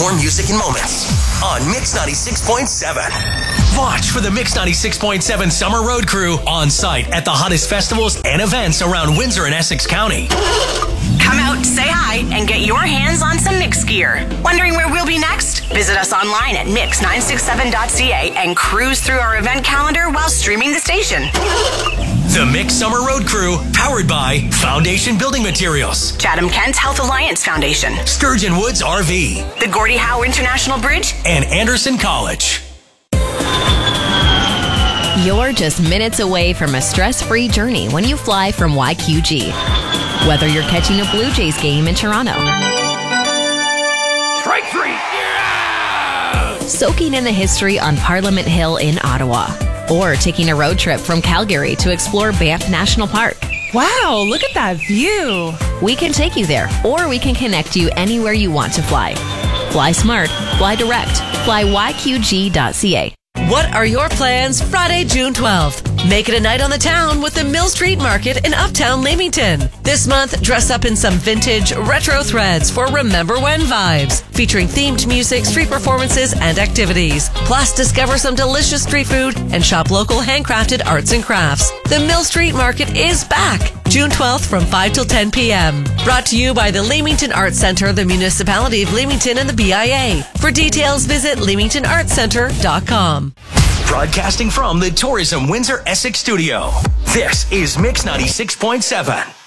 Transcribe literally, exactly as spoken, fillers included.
more music and moments on Mix ninety-six point seven. Watch for the Mix ninety-six point seven Summer Road Crew on site at the hottest festivals and events around Windsor and Essex County. Come out, say hi, and get your hands on some Mix gear. Wondering where we'll be next? Visit us online at mix nine six seven dot c a and cruise through our event calendar while streaming the station. The Mix Summer Road Crew, powered by Foundation Building Materials, Chatham-Kent Health Alliance Foundation, Sturgeon Woods R V, the Gordie Howe International Bridge, and Anderson College. You're just minutes away from a stress-free journey when you fly from Y Q G. Whether you're catching a Blue Jays game in Toronto, strike three, yeah! soaking in the history on Parliament Hill in Ottawa, or taking a road trip from Calgary to explore Banff National Park. Wow, look at that view. We can take you there, or we can connect you anywhere you want to fly. Fly smart, fly direct, fly y q g dot c a. What are your plans Friday, June twelfth? Make it a night on the town with the Mill Street Market in Uptown Leamington. This month, dress up in some vintage retro threads for Remember When vibes, featuring themed music, street performances, and activities. Plus, discover some delicious street food and shop local handcrafted arts and crafts. The Mill Street Market is back, June twelfth from five till ten p.m. Brought to you by the Leamington Arts Centre, the Municipality of Leamington, and the B I A. For details, visit leamington arts centre dot com. Broadcasting from the Tourism Windsor Essex studio, this is Mix ninety-six point seven.